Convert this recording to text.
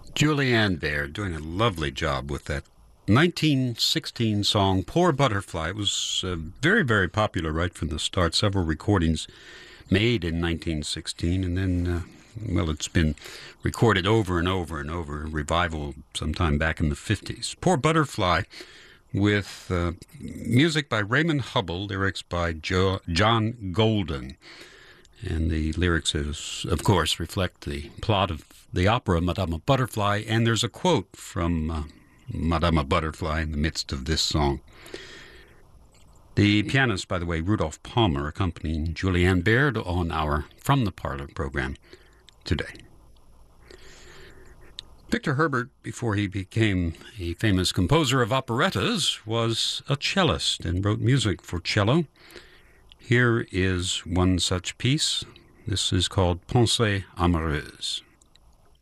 Julianne Baird doing a lovely job with that 1916 song, Poor Butterfly. It was very, very popular right from the start. Several recordings made in 1916, and then, it's been recorded over and over and over. Revival sometime back in the 50s. Poor Butterfly with music by Raymond Hubble, lyrics by John Golden. And the lyrics, of course, reflect the plot of the opera Madame Butterfly, and there's a quote from Madame Butterfly in the midst of this song. The pianist, by the way, Rudolph Palmer, accompanying Julianne Baird on our From the Parlor program today. Victor Herbert, before he became a famous composer of operettas, was a cellist and wrote music for cello. Here is one such piece. This is called Pensée amoureuse.